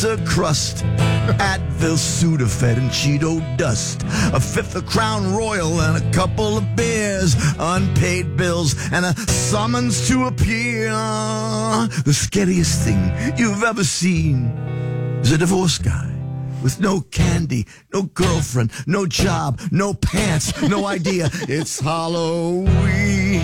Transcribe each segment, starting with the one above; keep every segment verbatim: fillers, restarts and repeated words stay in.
a crust, Advil, Sudafed, and Cheeto dust, a fifth of Crown Royal and a couple of beers, unpaid bills and a summons to appear. The scariest thing you've ever seen is a divorced guy with no candy, no girlfriend, no job, no pants, no idea. It's Halloween.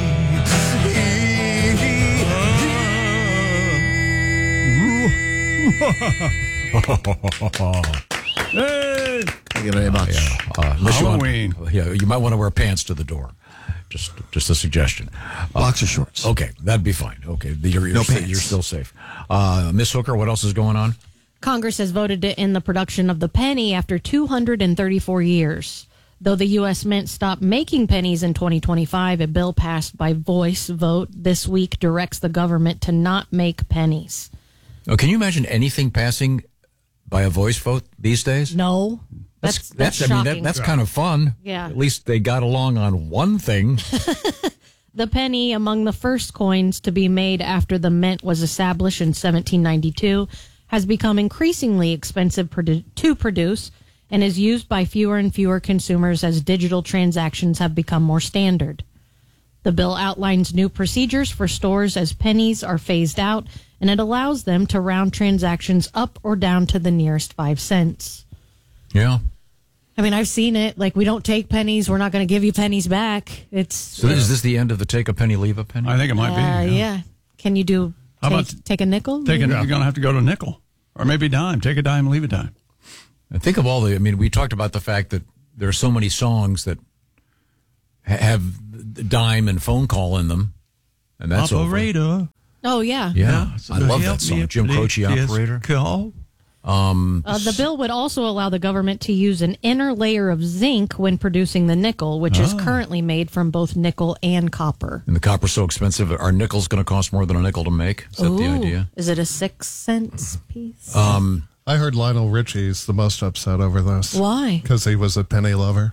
Hey. Thank you very much. Yeah. Uh, Halloween. You want, yeah, you might want to wear pants to the door. Just, just a suggestion. Uh, Boxer shorts. Okay, that'd be fine. Okay, you're, you're, No still, pants. you're still safe. Uh, Miss Hooker, what else is going on? Congress has voted to end the production of the penny after two hundred thirty-four years. Though the U S Mint stopped making pennies in twenty twenty-five, a bill passed by voice vote this week directs the government to not make pennies. Oh, can you imagine anything passing by a voice vote these days? No. That's, that's, I mean, shocking. that, that's kind of fun. Yeah. At least they got along on one thing. The penny, among the first coins to be made after the mint was established in seventeen ninety-two, has become increasingly expensive produ- to produce and is used by fewer and fewer consumers as digital transactions have become more standard. The bill outlines new procedures for stores as pennies are phased out, and it allows them to round transactions up or down to the nearest five cents. Yeah. I mean, I've seen it. Like, we don't take pennies. We're not going to give you pennies back. It's So is this the end of the take a penny, leave a penny? I think it might uh, be. yeah. Can you do How take, about take a nickel? Take a, You're going to have to go to nickel or maybe dime. Take a dime, leave a dime. I think of all the, I mean, we talked about the fact that there are so many songs that ha- have dime and phone call in them. And that's over. Operator. Oh, yeah. Yeah. I love Help that song. me Jim Croce, please Operator. Call. Um, Uh, the bill would also allow the government to use an inner layer of zinc when producing the nickel, which is currently made from both nickel and copper. and the copper's so expensive, are nickels going to cost more than a nickel to make? Is that the Ooh. idea? Is it a six cents piece? Um, I heard Lionel Richie's the most upset over this. Why? Because he was a penny lover.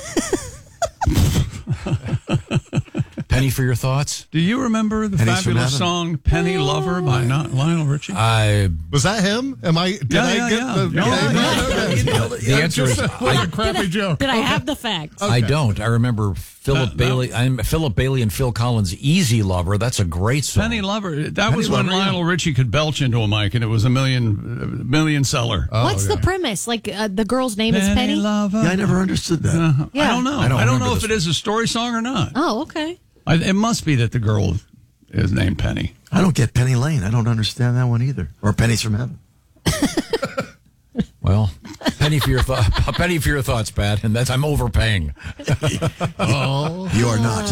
Penny for your thoughts? Do you remember the Pennies from fabulous Heaven. song "Penny Lover" by not Lionel Richie? I. Was that him? Am I? Did Yeah, I yeah, get yeah. the Yeah, name yeah, right? Okay. The answer is What I, a crappy joke. Did I have the facts? I don't. I remember Philip That- that- Bailey. I'm Philip Bailey and Phil Collins' "Easy Lover." That's a great song. Penny Lover. That was when Lover, yeah. Lionel Richie could belch into a mic, and it was a million, uh, million seller. Oh, What's yeah. the premise? Like, uh, the girl's name is Penny? Lover. Yeah, I never understood that. Yeah. I don't know. I I don't don't, remember know if this it is a story song or not. Oh, okay. I, it must be that the girl is named Penny. I don't get Penny Lane. I don't understand that one either. Or Pennies from Heaven. Well, penny for your th- a penny for your thoughts, Pat, and that's I'm overpaying. Oh, You are not.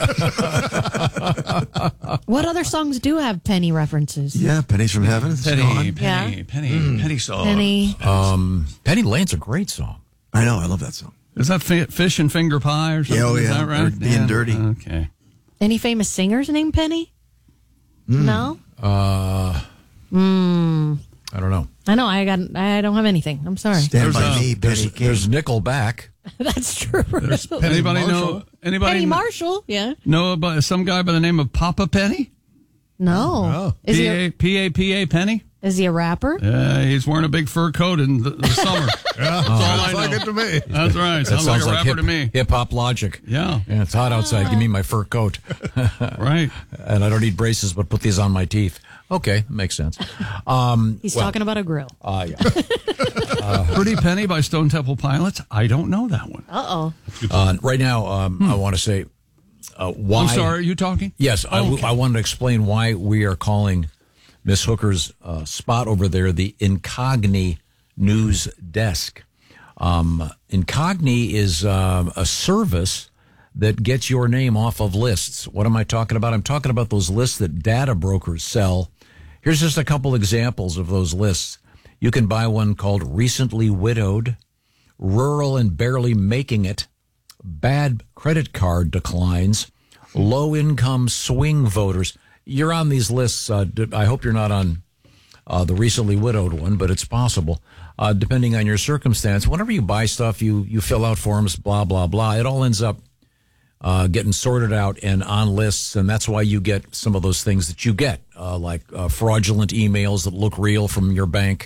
What other songs do have penny references? Yeah, Pennies from Heaven. It's Penny, gone. Penny, Yeah. Penny, Penny song. Penny. Um, Penny Lane's a great song. I know. I love that song. Is that fi- fish and finger pie or something? Yeah, oh, Is yeah. that right? Or Being Dirty. Okay. Any famous singers named Penny? No? Uh, Hmm. I don't know. I know. I got. I don't have anything. I'm sorry. Stand There's by a- me, There's, Penny King. there's Nickelback. That's true. Anybody know? Marshall. Anybody Penny kn- Marshall. Yeah. know about some guy by the name of Papa Penny? No. Oh. Is P he? A, A P A P A Penny. is he a rapper? Uh, he's wearing a big fur coat in the, the summer. yeah. all I Sounds like know. it to me. That's right. That Sounds, like a rapper hip, to me. hip hop logic. Yeah. Yeah, it's hot outside. Give me my fur coat. Right. And I don't need braces, but put these on my teeth. Okay, makes sense. Um, He's well, talking about a grill. Uh, yeah. Pretty Penny by Stone Temple Pilots. I don't know that one. Uh oh. Uh, right now, um, I want to say uh, why. I'm sorry. Are you talking? Yes, I, Oh, okay. I wanted to explain why we are calling Miss Hooker's uh, spot over there the Incogni News Desk. Um, Incogni is um, a service that gets your name off of lists. What am I talking about? I'm talking about those lists that data brokers sell. Here's just a couple examples of those lists. You can buy one called Recently Widowed, Rural and Barely Making It, Bad Credit Card Declines, Low Income Swing Voters. You're on these lists. Uh, d- I hope you're not on uh, the Recently Widowed one, but it's possible, uh, depending on your circumstance. Whenever you buy stuff, you, you fill out forms, blah, blah, blah. It all ends up uh, getting sorted out and on lists, and that's why you get some of those things that you get, uh, like uh, fraudulent emails that look real from your bank,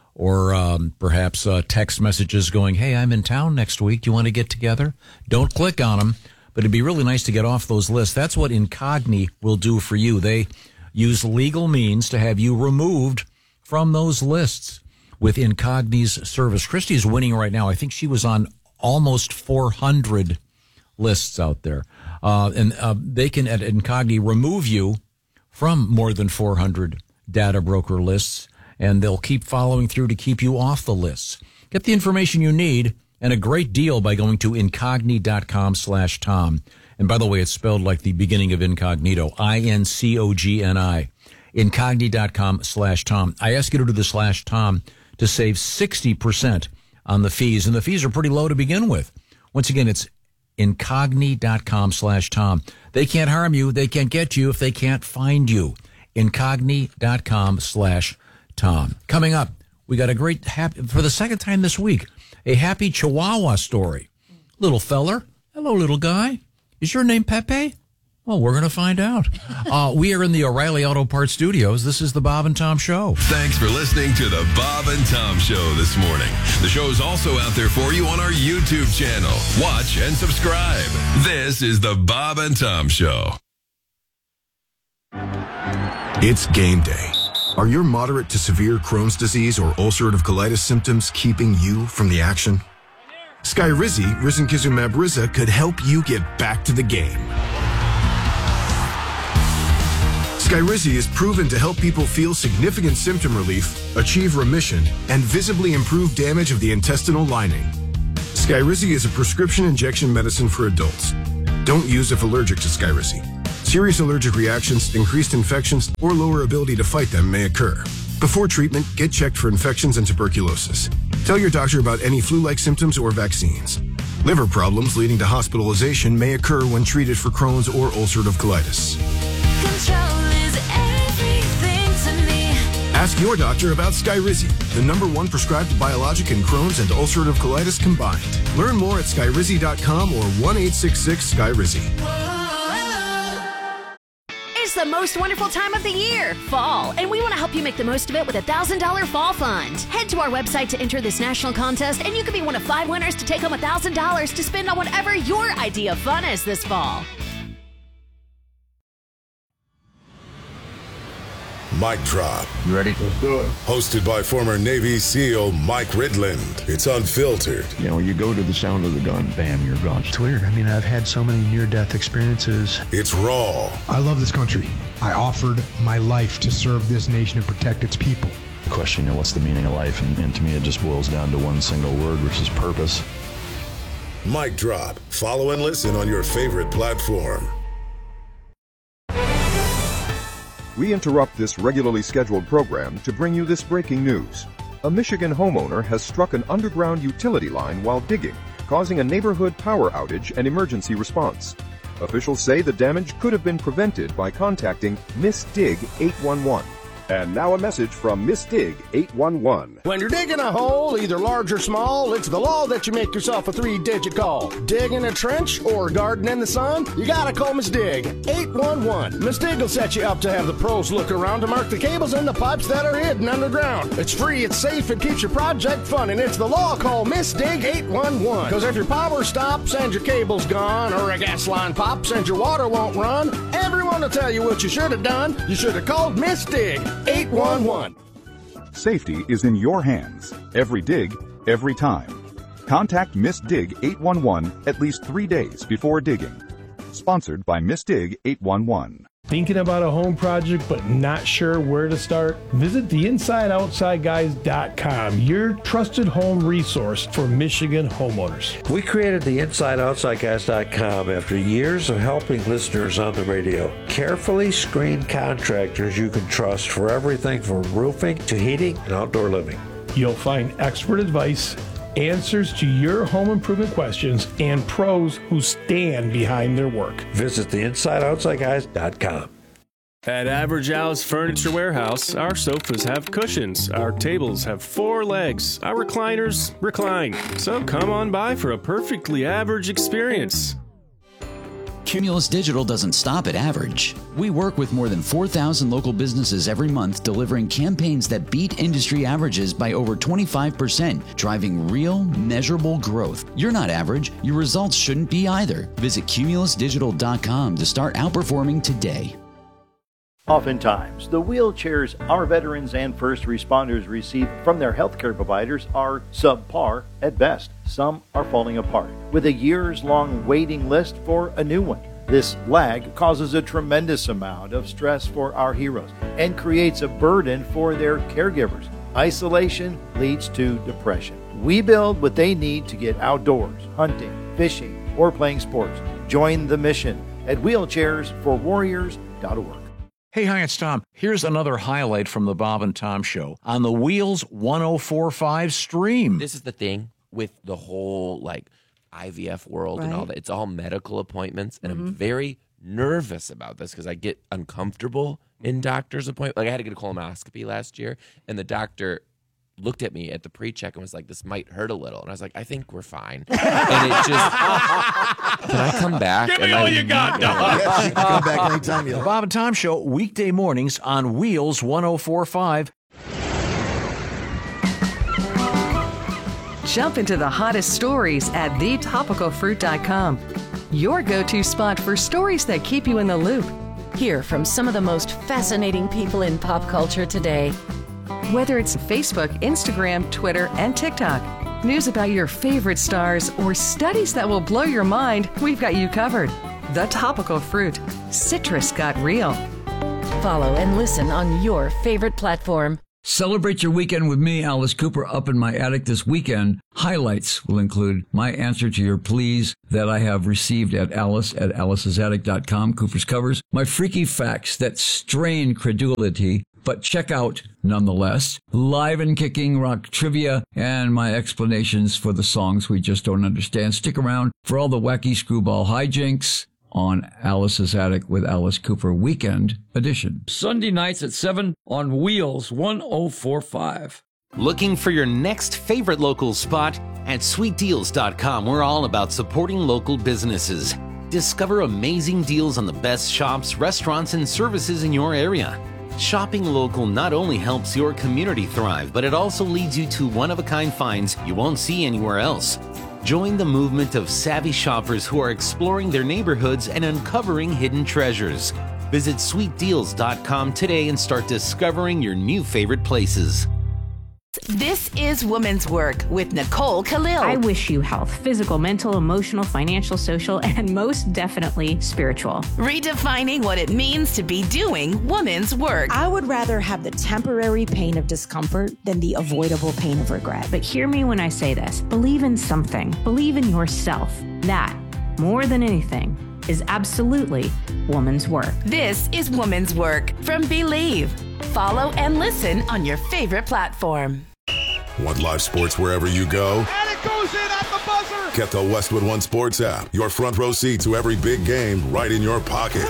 or um, perhaps uh, text messages going, hey, I'm in town next week. Do you want to get together? Don't click on them, but it'd be really nice to get off those lists. That's what Incogni will do for you. They use legal means to have you removed from those lists with Incogni's service. Christy's winning right now. I think she was on almost four hundred lists out there. Uh, and uh, they can, at Incogni, remove you from more than four hundred data broker lists, and they'll keep following through to keep you off the lists. Get the information you need and a great deal by going to incogni.com slash Tom. And by the way, it's spelled like the beginning of incognito, I N C O G N I, incogni.com slash Tom. I ask you to do the slash Tom to save sixty percent on the fees, and the fees are pretty low to begin with. Once again, it's incogni.com slash Tom. They can't harm you. They can't get you if they can't find you. Incogni.com slash Tom. Coming up, we got a great, happy, for the second time this week, a happy Chihuahua story. Little feller. Hello, little guy. Is your name Pepe? Well, we're going to find out. Uh, we are in the O'Reilly Auto Parts Studios. This is the Bob and Tom Show. Thanks for listening to the Bob and Tom Show this morning. The show is also out there for you on our YouTube channel. Watch and subscribe. This is the Bob and Tom Show. It's game day. Are your moderate to severe Crohn's disease or ulcerative colitis symptoms keeping you from the action? Skyrizi, risankizumab Riza, could help you get back to the game. Skyrizi is proven to help people feel significant symptom relief, achieve remission, and visibly improve damage of the intestinal lining. Skyrizi is a prescription injection medicine for adults. Don't use if allergic to Skyrizi. Serious allergic reactions, increased infections, or lower ability to fight them may occur. Before treatment, get checked for infections and tuberculosis. Tell your doctor about any flu-like symptoms or vaccines. Liver problems leading to hospitalization may occur when treated for Crohn's or ulcerative colitis. Control is everything to me. Ask your doctor about Skyrizi, the number one prescribed biologic in Crohn's and ulcerative colitis combined. Learn more at skyrizi dot com or one eight six six Skyrizi. It's the most wonderful time of the year, fall, and we want to help you make the most of it with a one thousand dollars Fall Fund. Head to our website to enter this national contest, and you could be one of five winners to take home one thousand dollars to spend on whatever your idea of fun is this fall. Mic Drop. You ready? Let's do it. Hosted by former Navy SEAL Mike Ridland. It's unfiltered. You know, you go to the sound of the gun, bam, you're gone. It's weird. I mean, I've had so many near-death experiences. It's raw. I love this country. I offered my life to serve this nation and protect its people. The question, you know, what's the meaning of life? And, and to me, it just boils down to one single word, which is purpose. Mic Drop. Follow and listen on your favorite platform. We interrupt this regularly scheduled program to bring you this breaking news. A Michigan homeowner has struck an underground utility line while digging, causing a neighborhood power outage and emergency response. Officials say the damage could have been prevented by contacting Miss Dig eight one one. And now a message from Miss Dig eight one one. When you're digging a hole, either large or small, it's the law that you make yourself a three-digit call. Digging a trench or garden in the sun, you gotta call Miss Dig eight one one. Miss Dig will set you up to have the pros look around to mark the cables and the pipes that are hidden underground. It's free, it's safe, it keeps your project fun, and it's the law. Call Miss Dig eight one one. Because if your power stops and your cable's gone, or a gas line pops and your water won't run, everyone will tell you what you should have done. You should have called Miss Dig eight one one. Safety is in your hands. Every dig, every time. Contact Miss Dig eight one one at least three days before digging. Sponsored by Miss Dig eight one one. Thinking about a home project but not sure where to start? Visit the inside outside guys dot com, your trusted home resource for Michigan homeowners. We created the inside outside guys dot com after years of helping listeners on the radio. Carefully screen contractors you can trust for everything from roofing to heating and outdoor living. You'll find expert advice, answers to your home improvement questions, and pros who stand behind their work. Visit the inside outside guys dot com. At Average Al's Furniture Warehouse, our sofas have cushions, our tables have four legs, our recliners recline. So come on by for a perfectly average experience. Cumulus Digital doesn't stop at average. We work with more than four thousand local businesses every month, delivering campaigns that beat industry averages by over twenty-five percent, driving real, measurable growth. You're not average. Your results shouldn't be either. Visit cumulus digital dot com to start outperforming today. Oftentimes, the wheelchairs our veterans and first responders receive from their healthcare providers are subpar at best. Some are falling apart, with a years-long waiting list for a new one. This lag causes a tremendous amount of stress for our heroes and creates a burden for their caregivers. Isolation leads to depression. We build what they need to get outdoors, hunting, fishing, or playing sports. Join the mission at wheelchairs for warriors dot org. Hey, hi, it's Tom. Here's another highlight from the Bob and Tom Show on the Wheels one oh four point five stream. This is the thing with the whole, like, I V F world and all Right. that. It's all medical appointments, and Mhm. I'm very nervous about this because I get uncomfortable in doctor's appointments. Like, I had to get a colonoscopy last year, and the doctor looked at me at the pre-check and was like, this might hurt a little. And I was like, I think we're fine. And it just, can I come back? Give me And all I- you got, dog. Yes, you can come back anytime you The like. Bob and Tom Show, weekday mornings on Wheels one oh four point five. Jump into the hottest stories at the topical fruit dot com. Your go-to spot for stories that keep you in the loop. Hear from some of the most fascinating people in pop culture today. Whether it's Facebook, Instagram, Twitter, and TikTok. News about your favorite stars or studies that will blow your mind, we've got you covered. The Topical Fruit. Citrus got real. Follow and listen on your favorite platform. Celebrate your weekend with me, Alice Cooper, up in my attic this weekend. Highlights will include my answer to your pleas that I have received at Alice at alice's attic dot com, Cooper's Covers, my freaky facts that strain credulity, but check out nonetheless, live and kicking rock trivia, and my explanations for the songs we just don't understand. Stick around for all the wacky screwball hijinks on Alice's Attic with Alice Cooper Weekend Edition. Sunday nights at seven on Wheels one oh four point five. Looking for your next favorite local spot? At sweet deals dot com, we're all about supporting local businesses. Discover amazing deals on the best shops, restaurants, and services in your area. Shopping local not only helps your community thrive, but it also leads you to one-of-a-kind finds you won't see anywhere else. Join the movement of savvy shoppers who are exploring their neighborhoods and uncovering hidden treasures. Visit sweet deals dot com today and start discovering your new favorite places. This is Woman's Work with Nicole Khalil. I wish you health, physical, mental, emotional, financial, social, and most definitely spiritual. Redefining what it means to be doing woman's work. I would rather have the temporary pain of discomfort than the avoidable pain of regret. But hear me when I say this. Believe in something. Believe in yourself. That, more than anything, is absolutely woman's work. This is Woman's Work from Believe. Follow and listen on your favorite platform. Want live sports wherever you go? And it goes in at the buzzer. Get the Westwood One Sports app. Your front row seat to every big game right in your pocket.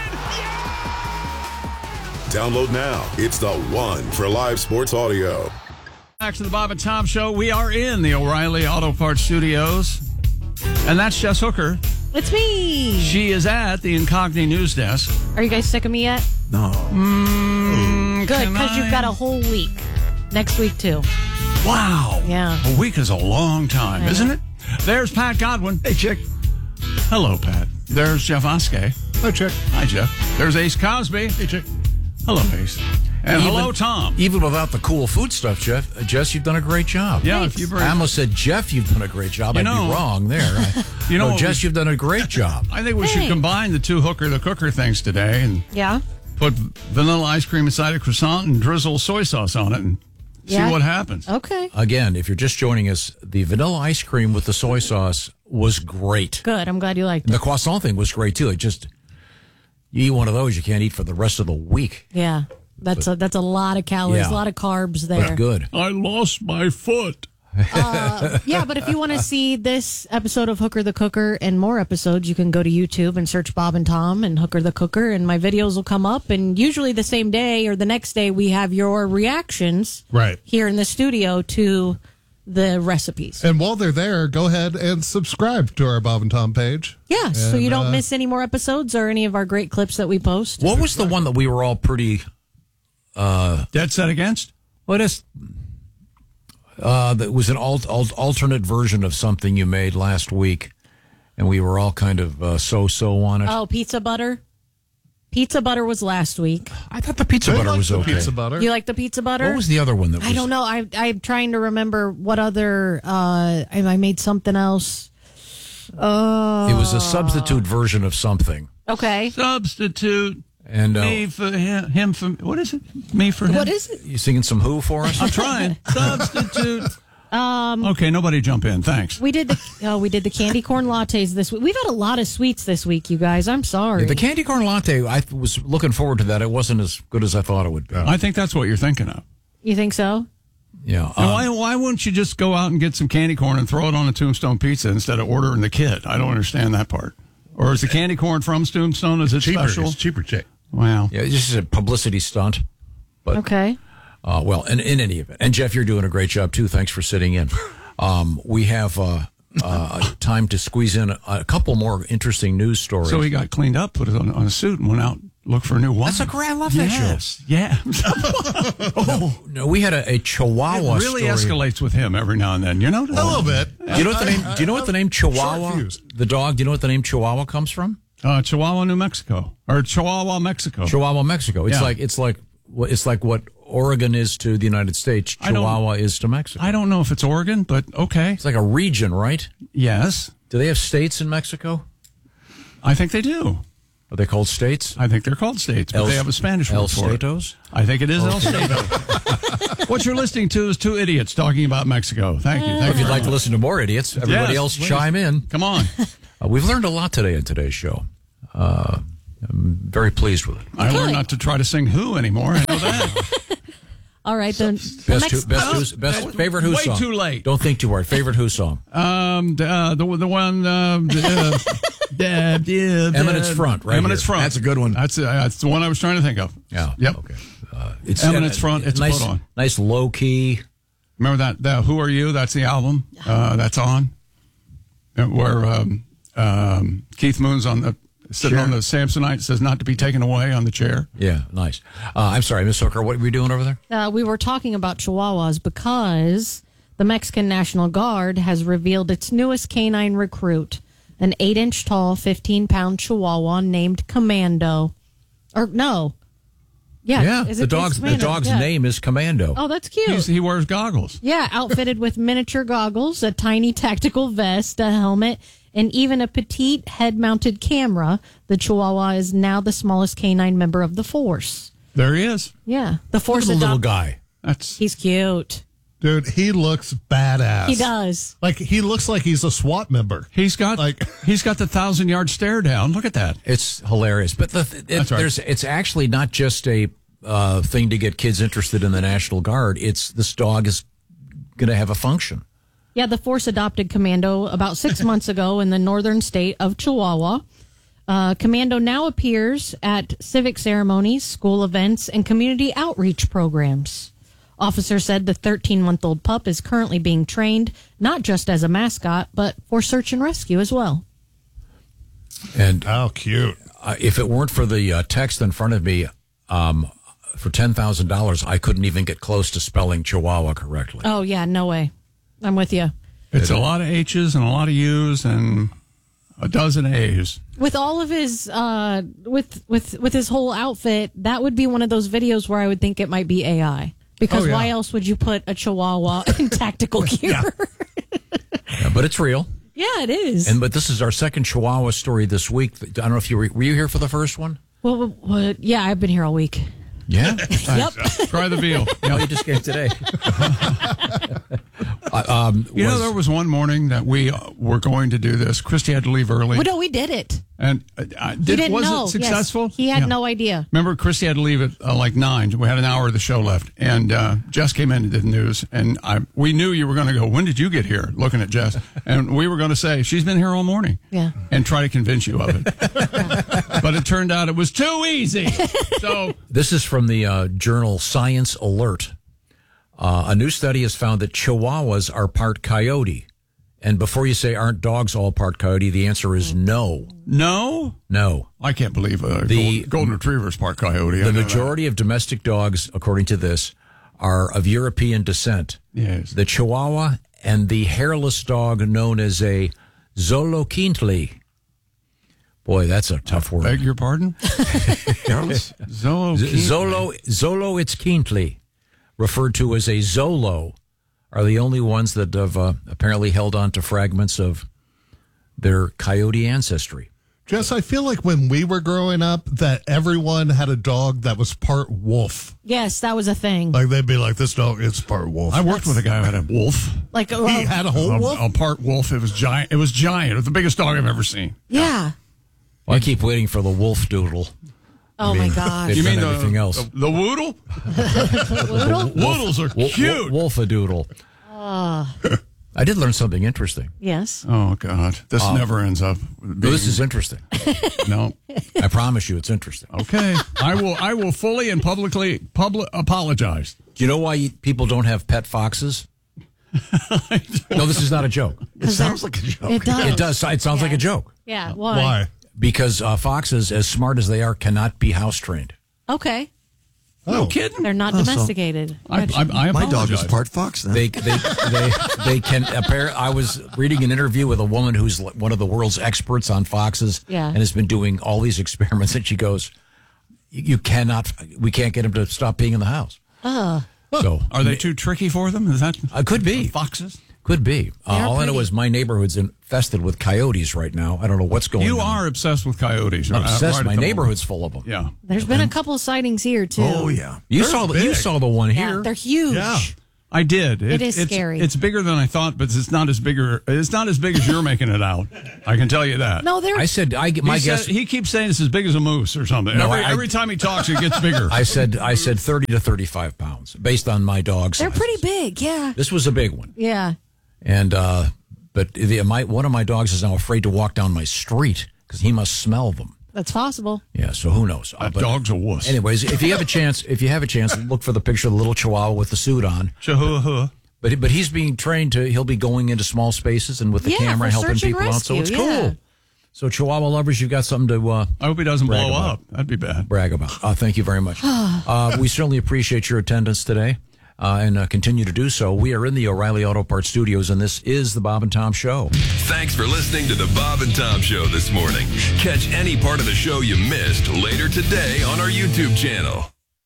Download now. It's the one for live sports audio. Back to the Bob and Tom Show. We are in the O'Reilly Auto Parts Studios. And that's Jess Hooker. It's me. She is at the Incogni News Desk. Are you guys sick of me yet? No. Mm, Good, can because I- you've got a whole week. Next week, too. Wow. Yeah. A week is a long time, I know. isn't it? There's Pat Godwin. Hey, Chick. Hello, Pat. There's Jeff Oskey. Hi, Chick. Hi, Jeff. There's Ace Cosby. Hey, Chick. Hello, Ace. And Even- hello, Tom. Even without the cool food stuff, Jeff, uh, Jess, you've done a great job. Yeah, if you bring- I almost said, Jeff, you've done a great job. You I'd know- be wrong there. I, You know no, what Jess, we- you've done a great job. I think we should Hey. combine the two Hooker the Cooker things today and Yeah? put vanilla ice cream inside a croissant and drizzle soy sauce on it and see Yeah. what happens. Okay. Again, if you're just joining us, the vanilla ice cream with the soy sauce was great. Good. I'm glad you liked And it. the croissant thing was great, too. It just, you eat one of those, you can't eat for the rest of the week. Yeah. That's a, that's a lot of calories, Yeah. a lot of carbs there. But good. I lost my foot. Uh, yeah, but if you want to see this episode of Hooker the Cooker and more episodes, you can go to YouTube and search Bob and Tom and Hooker the Cooker, and my videos will come up. And usually the same day or the next day, we have your reactions Right. here in the studio to the recipes. And while they're there, go ahead and subscribe to our Bob and Tom page. Yeah, and, so you don't uh, miss any more episodes or any of our great clips that we post. What was the one that we were all pretty uh, dead set against? What is? Uh, that was an alt, alt, alternate version of something you made last week, and we were all kind of uh, so-so on it. Oh, pizza butter. Pizza butter was last week. I thought the pizza I butter like was the okay. pizza butter. You like the pizza butter? What was the other one that was? I don't know. I, I'm trying to remember what other. Uh, I, I made something else. Uh, It was a substitute version of something. Okay. Substitute. And uh, me for him, him for what is it? Me for him. What is it? You singing some Who for us? I'm trying. Substitute. Um, Okay, nobody jump in. Thanks. we did the oh, we did the candy corn lattes this week. We've had a lot of sweets this week, you guys. I'm sorry. Yeah, the candy corn latte, I was looking forward to that. It wasn't as good as I thought it would be. I think that's what you're thinking of. You think so? Yeah. And um, why why wouldn't you just go out and get some candy corn and throw it on a Tombstone pizza instead of ordering the kit? I don't understand that part. Or is the candy corn from Tombstone? Is it cheaper. special? It's cheaper chick. Wow. Yeah, this is a publicity stunt. But, Okay. uh, well, in, in any event. And, Jeff, you're doing a great job, too. Thanks for sitting in. Um, we have uh, uh, time to squeeze in a, a couple more interesting news stories. So he got cleaned up, put it on, on a suit, and went out look for a new wife. That's a great. I love that yes. Yeah. show. No, we had a, a Chihuahua. It really story. escalates with him every now and then. You know, A little bit. Do you know what the name? Do you know what the name Chihuahua? Short-fused. The dog. Do you know what the name Chihuahua comes from? Uh, Chihuahua, New Mexico, or Chihuahua, Mexico. Chihuahua, Mexico. It's Yeah. like it's like it's like what Oregon is to the United States. I don't- Chihuahua is to Mexico. I don't know if it's Oregon, but okay. It's like a region, right? Yes, Do they have states in Mexico? I think they do. Are they called states? I think they're called states, but El- they have a Spanish El word for it. Statos? I think it is El Okay. Stato. What you're listening to is two idiots talking about Mexico. Thank you. Thank If you you'd very like to much. listen to more idiots, everybody Yes, else please. chime in. Come on. Uh, we've learned a lot today in today's show. Uh, I'm very pleased with it. I learned not to try to sing Who anymore. I know that. All right, then. Best, the who, next- best, Oh, who's, best that- favorite Who way song? too late. Don't think too hard. Favorite Who song? Um, the, uh, the the one. Uh, the, uh, da- da- Eminence da- Front, right Eminence here. Front. That's a good one. That's uh, that's the one I was trying to think of. Yeah. Yep. Okay. Uh, it's Eminence Front. It's nice, put on. nice low key. Remember that? The Who Are You? That's the album. Uh, that's on. Uh, Where um, um, Keith Moon's on the sitting Sure. on the Samsonite, says not to be taken away on the chair. Yeah, nice. Uh, I'm sorry, Miss Hooker. What are we doing over there? Uh, we were talking about Chihuahuas because the Mexican National Guard has revealed its newest canine recruit, an eight-inch tall, fifteen-pound Chihuahua named Commando. Or no, yeah, yeah. is The it- dog's it's the Commando, dog's yeah. name is Commando. Oh, that's cute. He's, he wears goggles. Yeah, outfitted with miniature goggles, a tiny tactical vest, a helmet, and even a petite head-mounted camera. The Chihuahua is now the smallest canine member of the force. There he is. Yeah, the force Look at the little adopt- guy. That's He's cute. Dude, he looks badass. He does. Like, he looks like he's a SWAT member. He's got Like- he's got the thousand yard stare down. Look at that. It's hilarious, but the, it, That's right. there's it's actually not just a uh, thing to get kids interested in the National Guard. It's this dog is going to have a function. Yeah, the force adopted Commando about six months ago in the northern state of Chihuahua. Uh, Commando now appears at civic ceremonies, school events, and community outreach programs. Officers said the thirteen-month-old pup is currently being trained not just as a mascot, but for search and rescue as well. And oh, cute! Uh, if it weren't for the uh, text in front of me, um, for ten thousand dollars, I couldn't even get close to spelling Chihuahua correctly. Oh, yeah, no way. I'm with you. It's a lot of H's and a lot of U's and a dozen A's. With all of his, uh, with with with his whole outfit, that would be one of those videos where I would think it might be A I. Because Oh, yeah. why else would you put a Chihuahua in tactical gear? Yeah, but it's real. Yeah, it is. And but this is our second Chihuahua story this week. I don't know if you were, were you here for the first one? Well, well, well, yeah, I've been here all week. Yeah. Yep. Try the veal. No, you just came today. uh, um, You know, was- there was one morning that we uh, were going to do this. Christy had to leave early. Well, no, we did it. And uh, uh, He did, didn't was know. it successful? Yes. He had Yeah. no idea. Remember, Christy had to leave at uh, like nine. We had an hour of the show left, and uh, Jess came in and did the news. And I, we knew you were going to go. When did you get here? Looking at Jess, and we were going to say she's been here all morning. Yeah. And try to convince you of it, but it turned out it was too easy. So This is from the uh, journal Science Alert. Uh, a new study has found that Chihuahuas are part coyote. And before you say, aren't dogs all part coyote, the answer is no. No? No. I can't believe uh, the Golden, Golden Retriever is part coyote. The majority of domestic dogs, according to this, are of European descent. Yes. The Chihuahua and the hairless dog known as a Xoloquintli. Boy, that's a tough word. Beg your pardon? Hairless? Zolo. Zolo, Xoloitzcuintli, referred to as a Zolo, are the only ones that have uh, apparently held on to fragments of their coyote ancestry. Jess, I feel like when we were growing up that everyone had a dog that was part wolf. Yes, that was a thing. Like they'd be like, this dog is part wolf. I worked with a guy who had a wolf. Like He had a whole a, wolf? A part wolf. It was giant. It was giant. It was the biggest dog I've ever seen. Yeah. Well, I keep waiting for the wolf doodle. Oh, I mean, my gosh. they've You done mean the, everything else. the, the woodle? Woodle? Woodles are Wo- cute. wo- Wolfadoodle. Ah. I did learn something interesting. Yes. Oh, God. This Uh, never ends up. No, this is interesting. No. I promise you it's interesting. Okay. I will I will fully and publicly public apologize. Do you know why you, people don't have pet foxes? No, this is not a joke. It sounds like a joke. It does. It does. It sounds like a joke. Yeah. Why? Because uh, foxes, as smart as they are, cannot be house trained. Okay. No kidding. They're not Oh, so- domesticated. I, I, I My dog is apologize. part fox now. They they they they can. Appar- I was reading an interview with a woman who's l- one of the world's experts on foxes, Yeah. and has been doing all these experiments. And she goes, "You you cannot. We can't get them to stop being in the house." Oh. So Are they too tricky for them? Is that uh, could be foxes? Could be. Uh, They are all I know pretty. is my neighborhood's infested with coyotes right now. I don't know what's going You on. are obsessed with coyotes. I'm uh, obsessed. right at my the neighborhood's full of them. moment. Yeah. There's been a couple of sightings here, too. Oh, yeah. You They're saw the you big. saw the one Yeah, here. they're huge. Yeah. I did. It is it's, scary. It's bigger than I thought, but it's not as bigger. It's not as big as you're making it out. I can tell you that. No, they're. I said I He my said- guess. he keeps saying it's as big as a moose or something. No, every, I- every time he talks, it gets bigger. I said I said thirty to thirty-five pounds based on my dog's. They're size. pretty big. Yeah. This was a big one, Yeah. and uh, but the, my one of my dogs is now afraid to walk down my street because he must smell them. That's possible. Yeah, so who knows? Uh, That but dog's a wuss. anyways, if you have a chance, if you have a chance, look for the picture of the little Chihuahua with the suit on. Chihuahua. But but he's being trained to. He'll be going into small spaces and with the Yeah, camera for helping search and people out. So it's rescue, yeah. cool. So Chihuahua lovers, you've got something to. Uh, I hope he doesn't brag blow about. up. That'd be bad. brag about. Uh, thank you very much. uh, we certainly appreciate your attendance today uh, and uh, continue to do so. We are in the O'Reilly Auto Parts studios, and this is the Bob and Tom Show. Thanks for listening to the Bob and Tom Show this morning. Catch any part of the show you missed later today on our YouTube channel.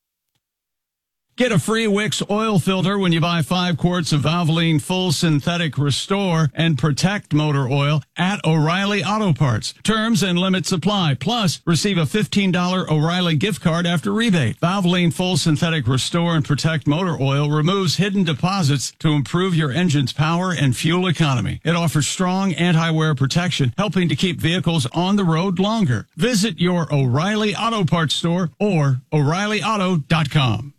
Get a free Wix oil filter when you buy five quarts of Valvoline Full Synthetic Restore and Protect Motor Oil at O'Reilly Auto Parts. Terms and limits apply. Plus, receive a fifteen dollars O'Reilly gift card after rebate. Valvoline Full Synthetic Restore and Protect Motor Oil removes hidden deposits to improve your engine's power and fuel economy. It offers strong anti-wear protection, helping to keep vehicles on the road longer. Visit your O'Reilly Auto Parts store or O'Reilly Auto dot com.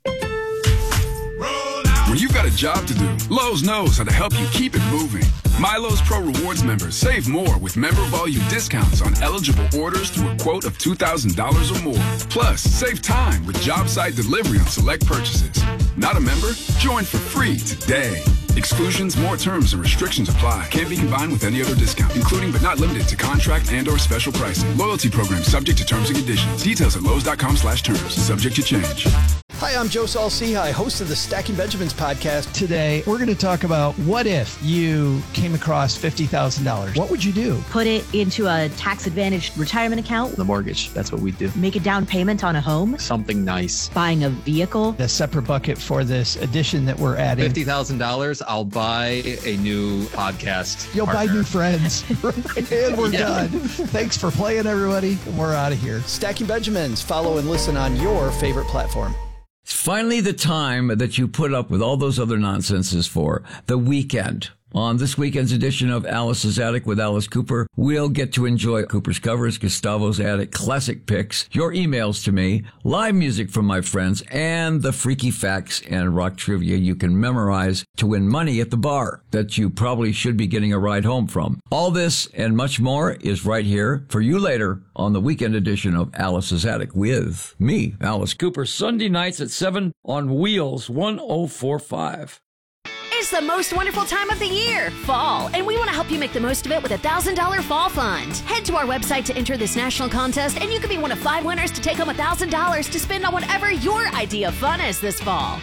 When you've got a job to do, Lowe's knows how to help you keep it moving. My Lowe's Pro Rewards members save more with member volume discounts on eligible orders through a quote of two thousand dollars or more. Plus, save time with job site delivery on select purchases. Not a member? Join for free today. Exclusions, more terms, and restrictions apply. Can't be combined with any other discount, including but not limited to contract and or special pricing. Loyalty program subject to terms and conditions. Details at Lowe's.com slash terms. Subject to change. Hi, I'm Joe Saul-Sehy, host of the Stacking Benjamins podcast. Today, we're going to talk about what if you came across fifty thousand dollars? What would you do? Put it into a tax-advantaged retirement account. The mortgage. That's what we do. Make a down payment on a home. Something nice. Buying a vehicle. A separate bucket for this edition that we're adding. fifty thousand dollars, I'll buy a new podcast. You'll partner. buy new friends. And we're Yeah. done. Thanks for playing, everybody. And we're out of here. Stacking Benjamins. Follow and listen on your favorite platform. It's finally the time that you put up with all those other nonsenses for, the weekend. On this weekend's edition of Alice's Attic with Alice Cooper, we'll get to enjoy Cooper's Covers, Gustavo's Attic Classic Picks, your emails to me, live music from my friends, and the freaky facts and rock trivia you can memorize to win money at the bar that you probably should be getting a ride home from. All this and much more is right here for you later on the weekend edition of Alice's Attic with me, Alice Cooper, Sunday nights at seven on Wheels one oh four point five. It's the most wonderful time of the year, fall, and we want to help you make the most of it with a one thousand dollars Fall Fund. Head to our website to enter this national contest, and you could be one of five winners to take home one thousand dollars to spend on whatever your idea of fun is this fall.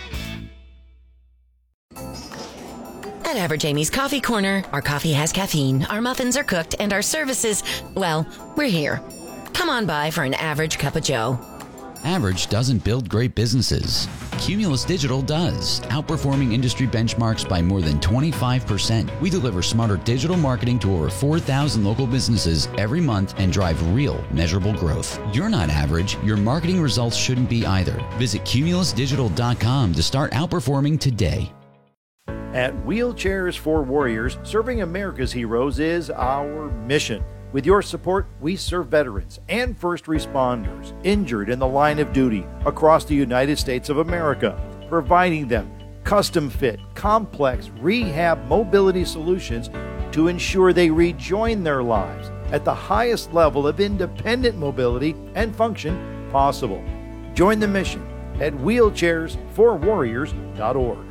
At Average Amy's Coffee Corner, our coffee has caffeine, our muffins are cooked, and our services, well, we're here. Come on by for an average cup of joe. Average doesn't build great businesses. Cumulus Digital does, outperforming industry benchmarks by more than twenty-five percent. We deliver smarter digital marketing to over four thousand local businesses every month and drive real, measurable growth. You're not average. Your marketing results shouldn't be either. Visit cumulus digital dot com to start outperforming today. At Wheelchairs for Warriors, serving America's heroes is our mission. With your support, we serve veterans and first responders injured in the line of duty across the United States of America, providing them custom-fit, complex rehab mobility solutions to ensure they rejoin their lives at the highest level of independent mobility and function possible. Join the mission at wheelchairs for warriors dot org.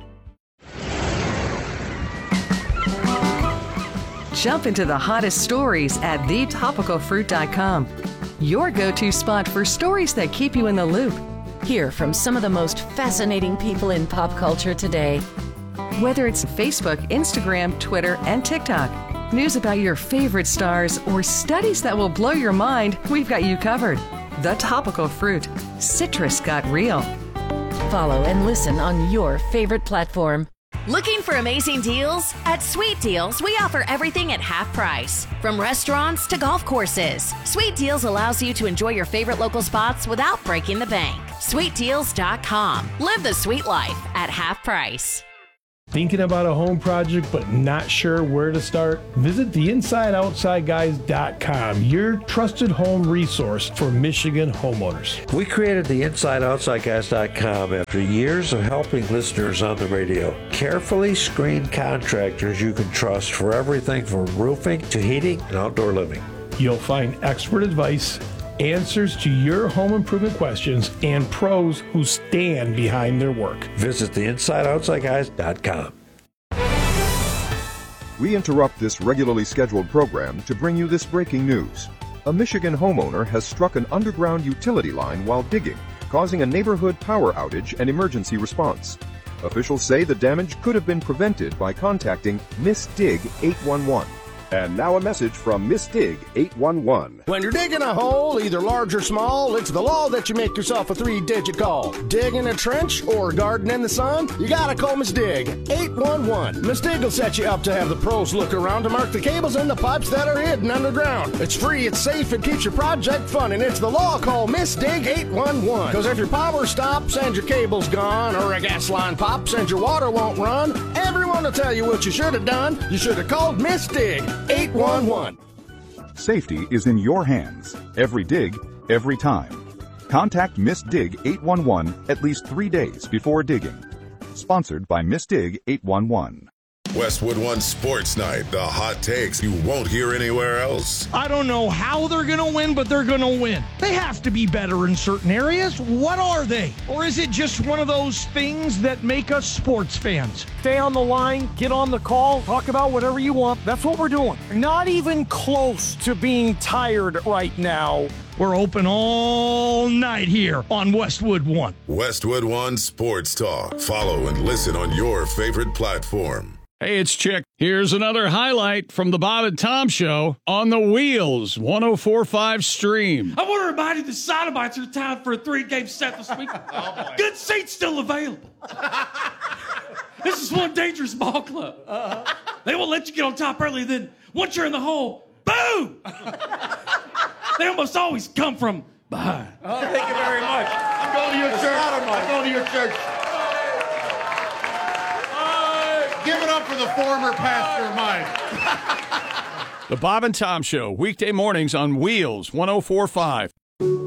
Jump into the hottest stories at the topical fruit dot com. Your go-to spot for stories that keep you in the loop. Hear from some of the most fascinating people in pop culture today. Whether it's Facebook, Instagram, Twitter, and TikTok, news about your favorite stars, or studies that will blow your mind, we've got you covered. The Topical Fruit. Citrus got real. Follow and listen on your favorite platform. Looking for amazing deals? At Sweet Deals, we offer everything at half price. From restaurants to golf courses, Sweet Deals allows you to enjoy your favorite local spots without breaking the bank. sweet deals dot com. Live the sweet life at half price. Thinking about a home project but not sure where to start? Visit the inside outside guys dot com, your trusted home resource for Michigan homeowners. We created the inside outside guys dot com after years of helping listeners on the radio. Carefully screened contractors you can trust for everything from roofing to heating and outdoor living. You'll find expert advice, answers to your home improvement questions, and pros who stand behind their work. Visit the inside outside guys dot com. We interrupt this regularly scheduled program to bring you this breaking news. A Michigan homeowner has struck an underground utility line while digging, causing a neighborhood power outage and emergency response. Officials say the damage could have been prevented by contacting Miss Dig eight one one. And now a message from Miss Dig eight one one. When you're digging a hole, either large or small, it's the law that you make yourself a three-digit call. Digging a trench or garden in the sun? You gotta call Miss Dig eight one one. Miss Dig will set you up to have the pros look around to mark the cables and the pipes that are hidden underground. It's free, it's safe, it keeps your project fun, and it's the law. Call Miss Dig eight one one. Because if your power stops and your cable's gone, or a gas line pops and your water won't run, everyone will tell you what you should have done. You should have called Miss Dig eight one one. Safety is in your hands. Every dig, every time. Contact Miss Dig eight one one at least three days before digging. Sponsored by Miss Dig eight one one. Westwood One Sports Night, the hot takes you won't hear anywhere else. I don't know how they're going to win, but they're going to win. They have to be better in certain areas. What are they? Or is it just one of those things that make us sports fans? Stay on the line, get on the call, talk about whatever you want. That's what we're doing. Not even close to being tired right now. We're open all night here on Westwood One. Westwood One Sports Talk. Follow and listen on your favorite platform. Hey, it's Chick. Here's another highlight from the Bob and Tom Show on the Wheels one oh four point five stream. I want to remind you the Sodomites are tied for a three-game set this week. Oh, good seats still available. This is one dangerous ball club. Uh-huh. They won't let you get on top early. Then once you're in the hole, boom! They almost always come from behind. Oh, thank you very much. I'm going to your church. I'm going to your church. Give it up for the former Pastor Mike. The Bob and Tom Show, weekday mornings on Wheels one oh four point five.